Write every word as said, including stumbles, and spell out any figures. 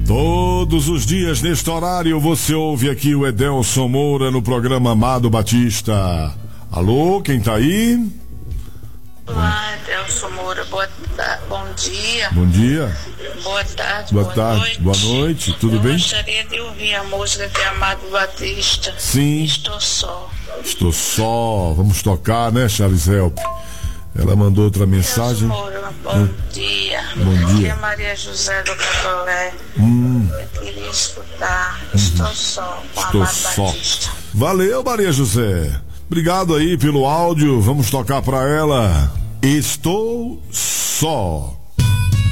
Todos os dias neste horário você ouve aqui o Edelson Moura no programa Amado Batista. Alô, quem tá aí? Olá, Edelson Moura, boa ta- bom dia. Bom dia. Boa tarde, Boa, boa, tarde. noite. Boa noite, tudo Eu bem? gostaria de ouvir a música de Amado Batista. Sim. Estou só. Estou só. Vamos tocar, né, Charles Help? Ela mandou outra mensagem. Edelson Moura, bom Hum. dia. Bom dia. Aqui é Maria José do Catolé. Hum, Eu queria escutar Estou Só com estou Amado só. Batista. Valeu, Maria José. Obrigado aí pelo áudio. Vamos tocar pra ela. Estou só.